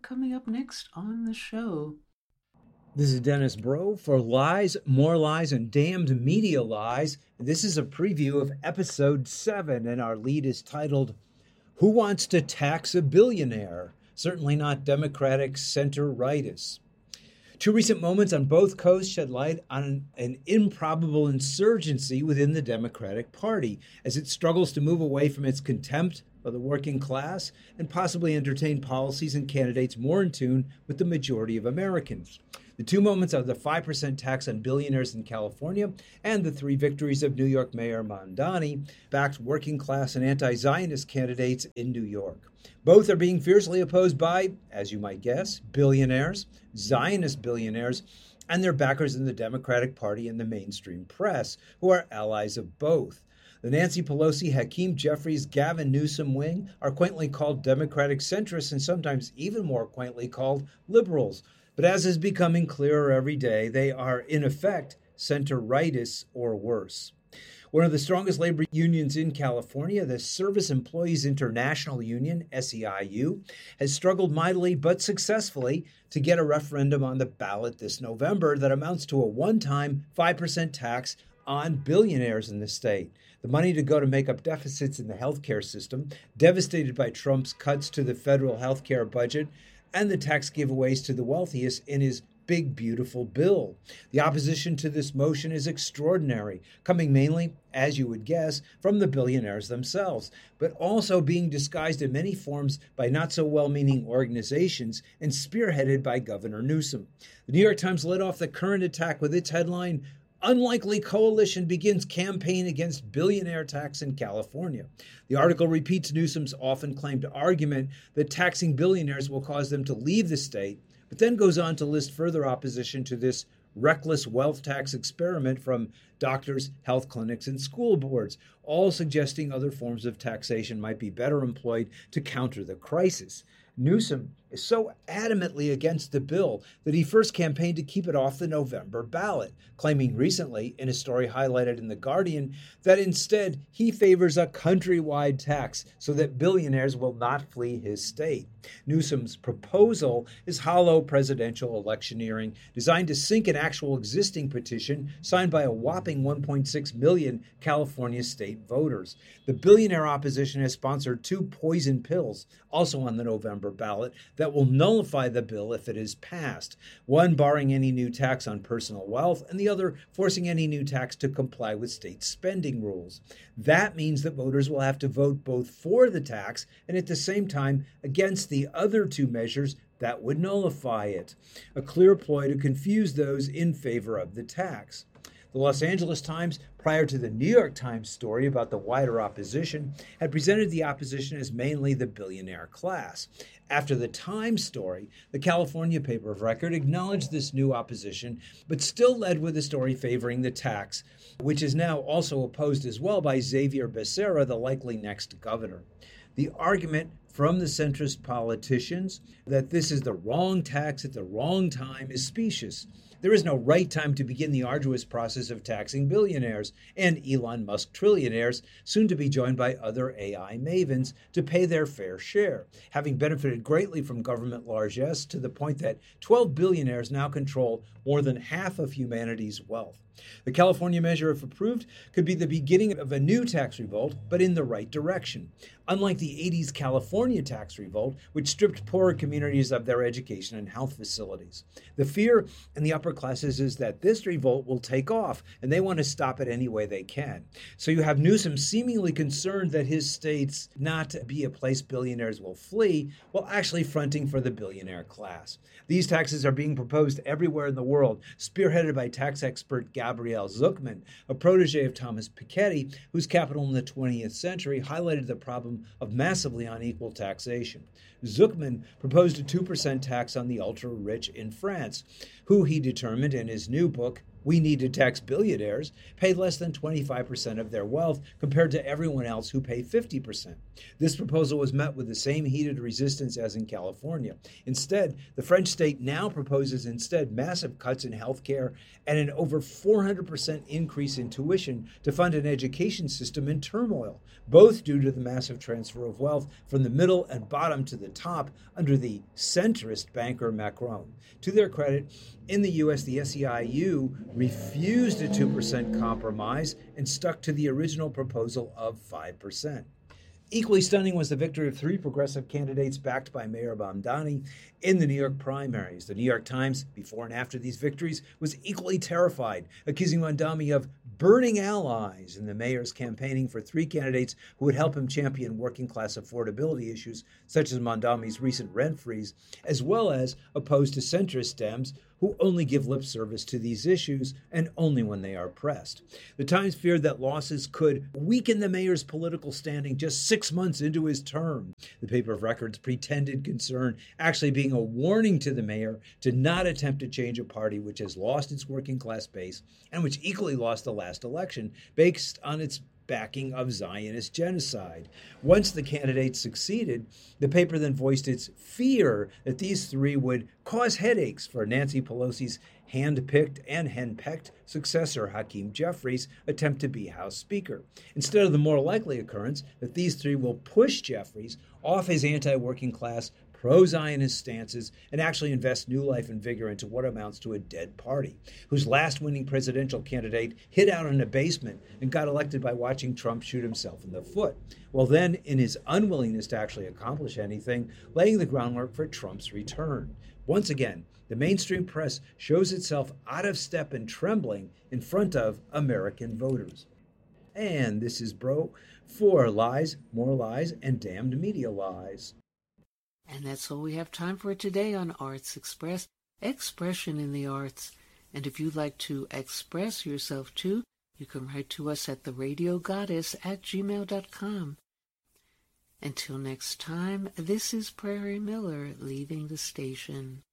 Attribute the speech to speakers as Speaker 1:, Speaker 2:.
Speaker 1: coming up next on the show.
Speaker 2: This is Dennis Bro for Lies, More Lies, and Damned Media Lies. This is a preview of episode 7, and our lead is titled, Who Wants to Tax a Billionaire? Certainly not Democratic center-rightists. Two recent moments on both coasts shed light on an improbable insurgency within the Democratic Party as it struggles to move away from its contempt of the working class and possibly entertain policies and candidates more in tune with the majority of Americans. The two moments are the 5% tax on billionaires in California and the 3 victories of New York Mayor Mamdani, backed working class and anti-Zionist candidates in New York. Both are being fiercely opposed by, as you might guess, billionaires, Zionist billionaires, and their backers in the Democratic Party and the mainstream press, who are allies of both. The Nancy Pelosi, Hakeem Jeffries, Gavin Newsom wing are quaintly called Democratic centrists and sometimes even more quaintly called liberals. But as is becoming clearer every day, they are, in effect, center-rightists or worse. One of the strongest labor unions in California, the Service Employees International Union, SEIU, has struggled mightily but successfully to get a referendum on the ballot this November that amounts to a one-time 5% tax on billionaires in the state. The money to go to make up deficits in the healthcare system, devastated by Trump's cuts to the federal healthcare budget, and the tax giveaways to the wealthiest in his big, beautiful bill. The opposition to this motion is extraordinary, coming mainly, as you would guess, from the billionaires themselves, but also being disguised in many forms by not-so-well-meaning organizations and spearheaded by Governor Newsom. The New York Times led off the current attack with its headline, Unlikely Coalition Begins Campaign Against Billionaire Tax in California. The article repeats Newsom's often claimed argument that taxing billionaires will cause them to leave the state, but then goes on to list further opposition to this reckless wealth tax experiment from doctors, health clinics, and school boards, all suggesting other forms of taxation might be better employed to counter the crisis. Newsom is so adamantly against the bill that he first campaigned to keep it off the November ballot, claiming recently, in a story highlighted in The Guardian, that instead he favors a countrywide tax so that billionaires will not flee his state. Newsom's proposal is hollow presidential electioneering designed to sink an actual existing petition signed by a whopping 1.6 million California state voters. The billionaire opposition has sponsored 2 poison pills, also on the November ballot, that will nullify the bill if it is passed. One barring any new tax on personal wealth, and the other forcing any new tax to comply with state spending rules. That means that voters will have to vote both for the tax and at the same time against the other 2 measures that would nullify it. A clear ploy to confuse those in favor of the tax. The Los Angeles Times, prior to the New York Times story about the wider opposition, had presented the opposition as mainly the billionaire class. After the Times story, the California paper of record acknowledged this new opposition, but still led with a story favoring the tax, which is now also opposed as well by Xavier Becerra, the likely next governor. The argument from the centrist politicians that this is the wrong tax at the wrong time is specious. There is no right time to begin the arduous process of taxing billionaires and Elon Musk trillionaires, soon to be joined by other AI mavens, to pay their fair share, having benefited greatly from government largesse to the point that 12 billionaires now control more than half of humanity's wealth. The California measure, if approved, could be the beginning of a new tax revolt, but in the right direction. Unlike the 80s California tax revolt, which stripped poorer communities of their education and health facilities. The fear in the upper classes is that this revolt will take off, and they want to stop it any way they can. So you have Newsom seemingly concerned that his state's not be a place billionaires will flee, while actually fronting for the billionaire class. These taxes are being proposed everywhere in the world, spearheaded by tax expert Gabrielle Zucman, a protege of Thomas Piketty, whose Capital in the 20th Century highlighted the problem of massively unequal taxation. Zucman proposed a 2% tax on the ultra-rich in France, who he determined in his new book, We need to tax billionaires, pay less than 25% of their wealth compared to everyone else who pay 50%. This proposal was met with the same heated resistance as in California. Instead, the French state now proposes massive cuts in health care and an over 400% increase in tuition to fund an education system in turmoil, both due to the massive transfer of wealth from the middle and bottom to the top under the centrist banker Macron. To their credit, in the U.S., the SEIU refused a 2% compromise and stuck to the original proposal of 5%. Equally stunning was the victory of 3 progressive candidates backed by Mayor Mamdani in the New York primaries. The New York Times, before and after these victories, was equally terrified, accusing Mamdani of burning allies in the mayor's campaigning for 3 candidates who would help him champion working-class affordability issues, such as Mamdani's recent rent freeze, as well as opposed to centrist Dems who only give lip service to these issues and only when they are pressed. The Times feared that losses could weaken the mayor's political standing just 6 months into his term. The paper of record's pretended concern actually being a warning to the mayor to not attempt to change a party which has lost its working class base and which equally lost the last election based on its backing of Zionist genocide. Once the candidates succeeded, the paper then voiced its fear that these 3 would cause headaches for Nancy Pelosi's hand-picked and henpecked successor, Hakeem Jeffries' attempt to be House Speaker. Instead of the more likely occurrence that these 3 will push Jeffries off his anti-working class, pro-Zionist stances and actually invest new life and vigor into what amounts to a dead party, whose last winning presidential candidate hid out in a basement and got elected by watching Trump shoot himself in the foot. Well, then, in his unwillingness to actually accomplish anything, laying the groundwork for Trump's return. Once again, the mainstream press shows itself out of step and trembling in front of American voters. And this is Bro for Lies, More Lies, and Damned Media Lies.
Speaker 1: And that's all we have time for today on Arts Express, expression in the arts. And if you'd like to express yourself too, you can write to us at theradiogoddess@gmail.com. Until next time, this is Prairie Miller leaving the station.